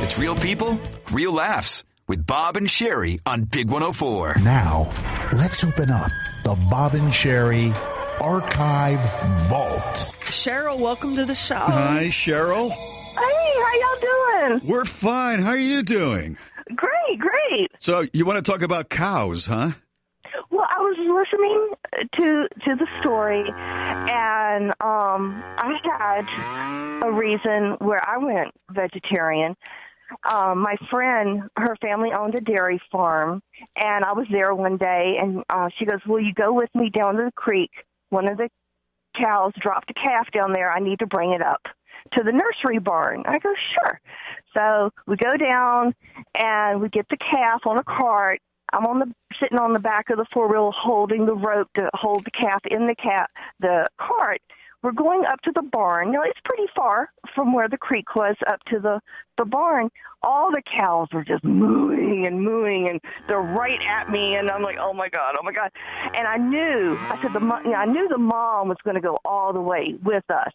It's real people, real laughs with Bob and Sherry on Big 104. Now, let's open up the Bob and Sherry Archive Vault. Cheryl, welcome to the show. Hi, Cheryl. Hey, how y'all doing? We're fine. How are you doing? Great. So you want to talk about cows, huh? Well, I was listening to the story, and I had a reason where I went vegetarian. My friend, her family owned a dairy farm, and I was there one day, and she goes, will you go with me down to the creek? One of the cows dropped a calf down there. I need to bring it up to the nursery barn. I go, sure. So we go down, and we get the calf on a cart. I'm sitting on the back of the four-wheel holding the rope to hold the calf in the cart. We're going up to the barn. Now, it's pretty far from where the creek was up to the barn. All the cows are just mooing, and they're right at me, and I'm like, oh, my God. And I knew the mom was going to go all the way with us.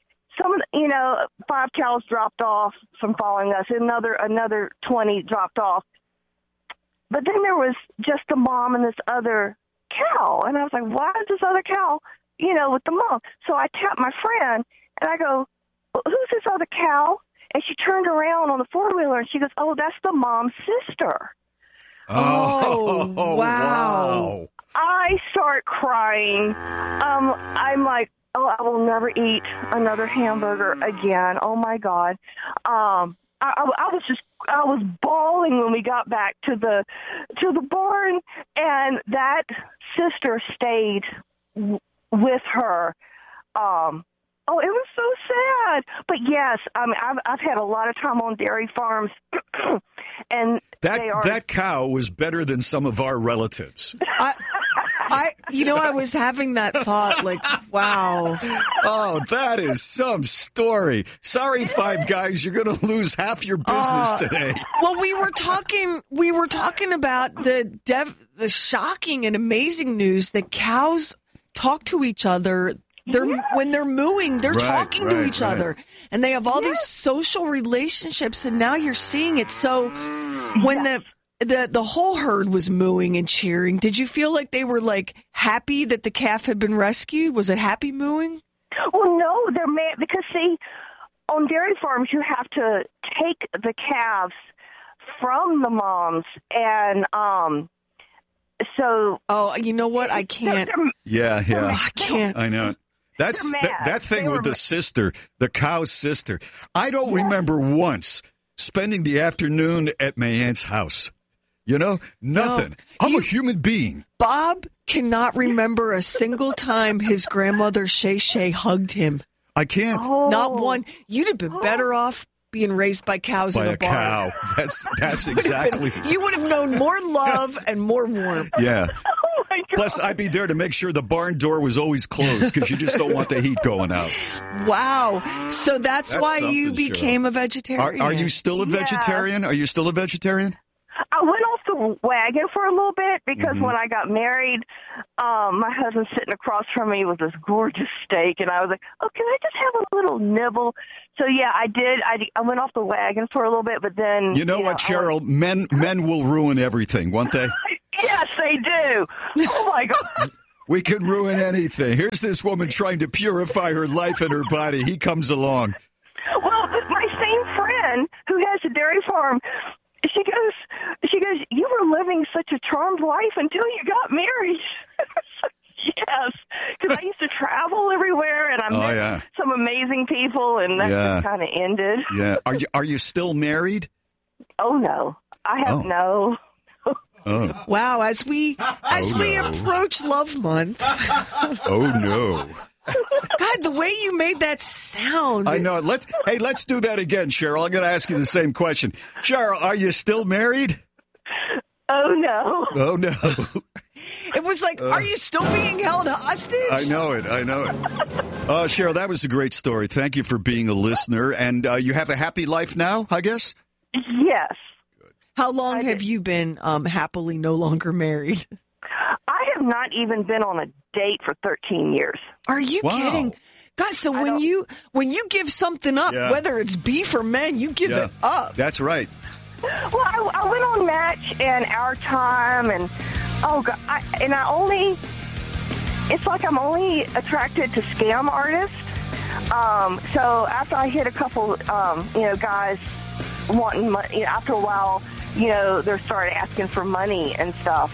5 cows dropped off from following us. Another 20 dropped off. But then there was just the mom and this other cow. And I was like, why is this other cow, with the mom? So I tapped my friend, and I go, well, who's this other cow? And she turned around on the four-wheeler, and she goes, oh, that's the mom's sister. Oh, wow. I start crying. I'm like, oh, I will never eat another hamburger again. Oh, my God. I was bawling when we got back to the barn, and that sister stayed with her. Oh, it was so sad. But yes, I've had a lot of time on dairy farms, and that cow was better than some of our relatives. I was having that thought, like, wow. Oh, that is some story. Sorry, Five Guys, you're going to lose half your business today. Well, we were talking about the shocking and amazing news that cows talk to each other. When they're mooing, they're talking to each other, and they have all these social relationships. And now you're seeing it. So when the whole herd was mooing and cheering, did you feel like they were like happy that the calf had been rescued? Was it happy mooing? Well, no, they're mad because see, on dairy farms you have to take the calves from the moms, and so. Oh, you know what? I can't. Yeah. I can't. I know. That's that thing with the sister, the cow's sister. I don't remember once spending the afternoon at my aunt's house. Nothing. No, I'm a human being. Bob cannot remember a single time his grandmother Shay hugged him. I can't. Oh. Not one. You'd have been better off being raised by cows in a barn. Cow. That's exactly. You would have known more love and more warmth. Yeah. Oh my God. Plus, I'd be there to make sure the barn door was always closed because you just don't want the heat going out. Wow. So that's why you became a vegetarian. Are you still a vegetarian? Are you still a vegetarian? I went off the wagon for a little bit because when I got married, my husband sitting across from me with this gorgeous steak, and I was like, oh, can I just have a little nibble? So, yeah, I did. I went off the wagon for a little bit, but then... You know what, Cheryl? Men will ruin everything, won't they? Yes, they do. Oh, my God. We can ruin anything. Here's this woman trying to purify her life and her body. He comes along. Well, my same friend who has a dairy farm... She goes, you were living such a charmed life until you got married. Yes, because I used to travel everywhere, and I met some amazing people, and that just kind of ended. Yeah. Are you still married? Oh, no. I have no. Oh. Wow, as we approach Love Month. Oh, no. God, the way you made that sound. I know. Let's do that again, Cheryl. I'm going to ask you the same question. Cheryl, are you still married? Oh, no. Oh, no. It was like, are you still being held hostage? I know it. Cheryl, that was a great story. Thank you for being a listener. And you have a happy life now, I guess? Yes. Good. How long have you been happily no longer married? I have not even been on a date for 13 years. Are you kidding? Guys, so when you give something up, whether it's beef or men, you give it up. That's right. Well, I went on Match and Our Time, and it's like I'm only attracted to scam artists. So after I hit a couple, guys wanting money, after a while, they started asking for money and stuff.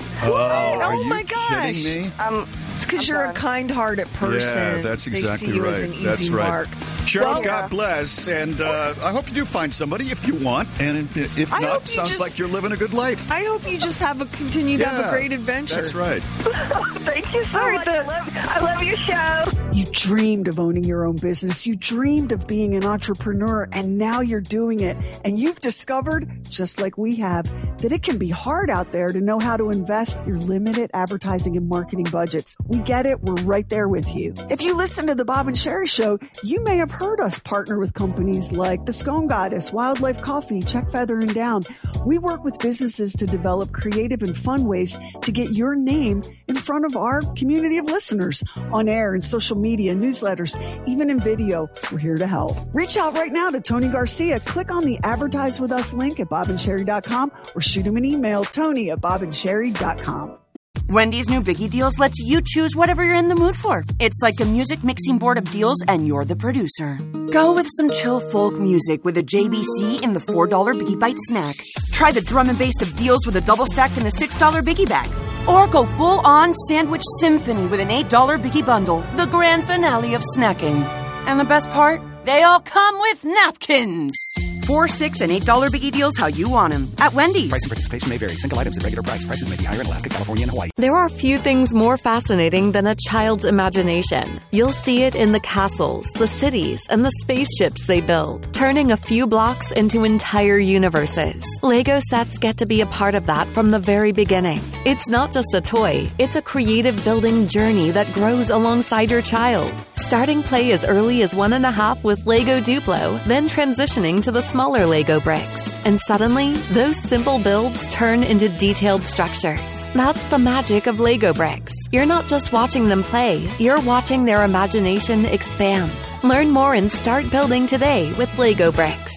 Oh my gosh! Kidding me? It's because you're a kind-hearted person. Yeah, that's exactly they see you right. As an easy that's right. mark. Cheryl, God bless, and I hope you do find somebody if you want, and if not, sounds like you're living a good life. I hope you just continue to have a great adventure. That's right. Thank you so much. I love your show. You dreamed of owning your own business. You dreamed of being an entrepreneur, and now you're doing it. And you've discovered, just like we have, that it can be hard out there to know how to invest your limited advertising and marketing budgets. We get it. We're right there with you. If you listen to the Bob and Sherry Show, you may have heard us partner with companies like The Scone Goddess, Wildlife Coffee, Check Feather and Down. We work with businesses to develop creative and fun ways to get your name in front of our community of listeners on air and social media, newsletters, even in video. We're here to help. Reach out right now to Tony Garcia. Click on the Advertise With Us link at bobandsherry.com or shoot him an email, tony@bobandsherry.com. Wendy's new Biggie Deals lets you choose whatever you're in the mood for. It's like a music mixing board of deals, and you're the producer. Go with some chill folk music with a JBC in the $4 Biggie Bite snack. Try the drum and bass of deals with a double stack in the $6 Biggie Bag. Or go full-on sandwich symphony with an $8 Biggie Bundle, the grand finale of snacking. And the best part? They all come with napkins. $4, $6, and $8 Biggie Deals how you want them at Wendy's. Price and participation may vary. Single items at regular price. Prices may be higher in Alaska, California, and Hawaii. There are few things more fascinating than a child's imagination. You'll see it in the castles, the cities, and the spaceships they build, turning a few blocks into entire universes. Lego sets get to be a part of that from the very beginning. It's not just a toy, it's a creative building journey that grows alongside your child. Starting play as early as 1.5 with Lego Duplo, then transitioning to the smaller Lego bricks. And suddenly, those simple builds turn into detailed structures. That's the magic of Lego bricks. You're not just watching them play, you're watching their imagination expand. Learn more and start building today with Lego bricks.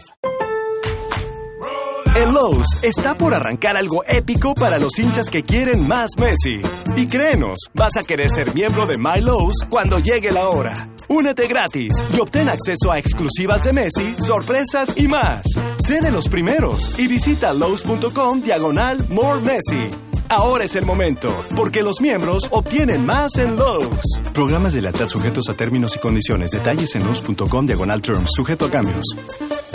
En Lowe's está por arrancar algo épico para los hinchas que quieren más Messi. Y créenos, vas a querer ser miembro de My Lowe's cuando llegue la hora. Únete gratis y obtén acceso a exclusivas de Messi, sorpresas y más. Sé de los primeros y visita Lowe's.com/More Messi. Ahora es el momento, porque los miembros obtienen más en Lowe's. Programas de lealtad sujetos a términos y condiciones. Detalles en Lowe's.com/terms, sujeto a cambios.